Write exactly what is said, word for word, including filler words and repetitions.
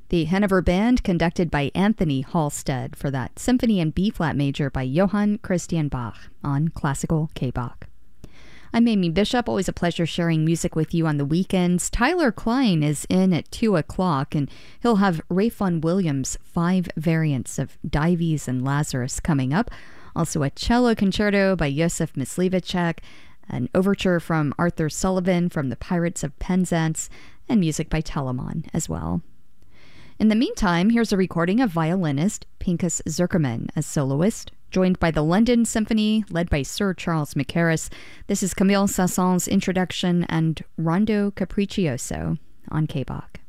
The Hanover Band, conducted by Anthony Halstead, for that Symphony in B-flat major by Johann Christian Bach on Classical K-Bach. I'm Amy Bishop. Always a pleasure sharing music with you on the weekends. Tyler Klein is in at two o'clock, and he'll have Ray Vaughan Williams' five variants of Dives and Lazarus coming up. Also a cello concerto by Josef Myslivacek, an overture from Arthur Sullivan from the Pirates of Penzance, and music by Telemann as well. In the meantime, here's a recording of violinist Pinchas Zukerman as soloist, joined by the London Symphony, led by Sir Charles Mackerras. This is Camille Saint-Saëns' introduction and Rondo Capriccioso on K-Bach.